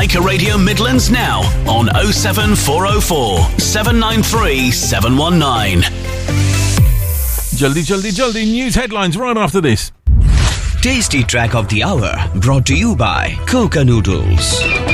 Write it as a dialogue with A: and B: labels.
A: Leica Radio Midlands now on 07404 793 719.
B: Jaldi, news headlines right after this.
C: Tasty Track of the Hour, brought to you by Coca Noodles.